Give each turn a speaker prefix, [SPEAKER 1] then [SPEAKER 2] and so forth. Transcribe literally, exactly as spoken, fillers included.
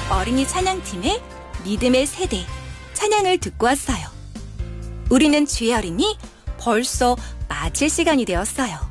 [SPEAKER 1] 어린이 찬양팀의 믿음의 세대 찬양을 듣고 왔어요. 우리는 주의 어린이 벌써 마칠 시간이 되었어요.